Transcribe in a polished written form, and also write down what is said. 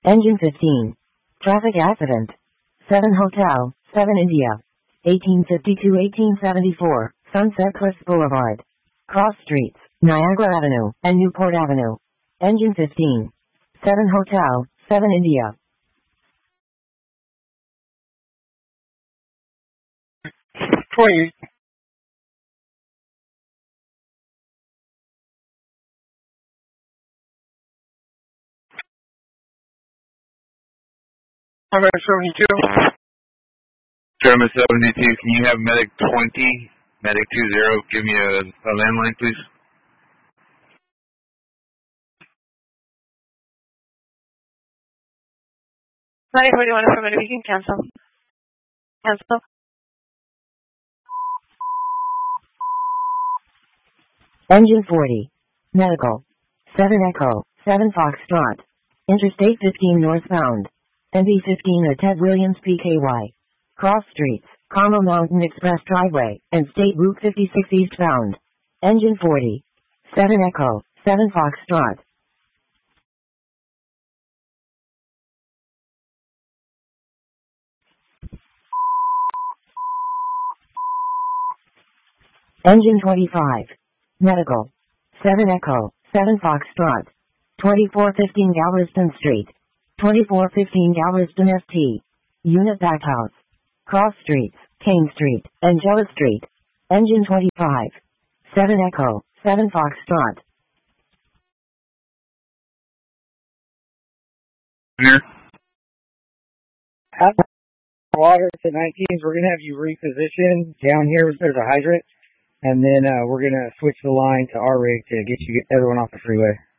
Engine 15. Traffic accident. 7 Hotel, 7 India. 1852-1874, Sunset Cliffs Boulevard. Cross Streets, Niagara Avenue, and Newport Avenue. Engine 15. 7 Hotel, 7 India. Please. I'm at 72. German 72, can you have medic 20, medic 20, give me a landline, please? Sorry, what do you want from it? We can cancel. Cancel. Engine 40. Medical. 7 Echo, 7 Foxtrot. Interstate 15 northbound. NB 15 or Ted Williams PKY. Cross Streets, Carmel Mountain Express Driveway, and State Route 56 eastbound. Engine 40. 7 Echo, 7 Foxtrot. Engine 25. Medical. 7 Echo, 7 Foxtrot. 2415 Galveston Street. 2415 Galveston ST. Unit Backhouse. Cross Streets, King Street, Angela Street. Engine 25. 7 Echo, 7 Foxtrot. Here. Water to 19s. We're going to have you reposition. Down here, there's a hydrant. And then we're going to switch the line to our rig to get everyone off the freeway.